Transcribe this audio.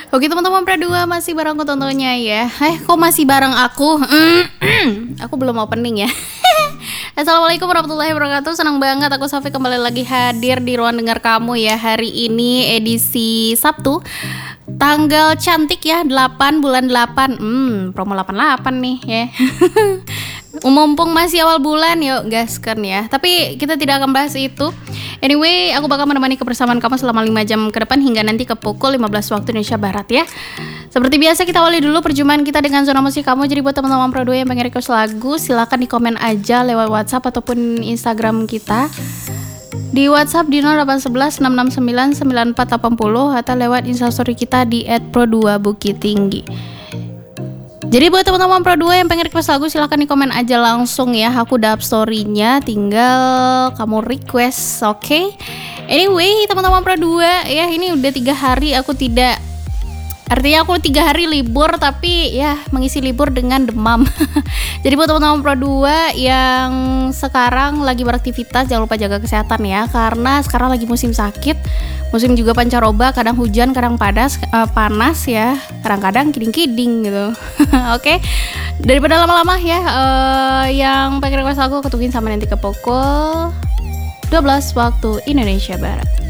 Oke teman-teman Pradua, masih bareng aku tentunya ya. Kok masih bareng aku? Aku belum opening ya. Assalamualaikum warahmatullahi wabarakatuh. Senang banget aku Safi kembali lagi hadir di ruang dengar kamu ya. Hari ini edisi Sabtu, tanggal cantik ya, 8 bulan 8. Promo 88 nih ya. Mumpung masih awal bulan, yuk gaskan ya. Tapi kita tidak akan bahas itu. Anyway, aku bakal menemani kebersamaan kamu selama 5 jam ke depan hingga nanti ke pukul 15 waktu Indonesia Barat ya. Seperti biasa kita awali dulu perjumpaan kita dengan zona musik kamu. Jadi buat teman-teman Pro 2 yang pengen request lagu, silakan di komen aja lewat WhatsApp ataupun Instagram kita. Di WhatsApp di 0811 669 9480 atau lewat Instastory kita di @pro2bukittinggi. Jadi buat teman-teman Pro 2 yang pengen request lagu, silahkan di komen aja langsung ya. Aku udah up story-nya, tinggal kamu request, oke? Anyway, teman-teman Pro 2 ya, ini udah 3 hari aku tidak, artinya aku 3 hari libur, tapi ya mengisi libur dengan demam. Jadi buat teman-teman Pro 2 yang sekarang lagi beraktivitas, jangan lupa jaga kesehatan ya, karena sekarang lagi musim sakit, musim juga pancaroba, kadang hujan, kadang panas ya, kadang-kadang kiding-kiding gitu. Oke, daripada lama-lama ya, yang pengen request lagu ketukin sama nanti ke pukul 12 waktu Indonesia Barat.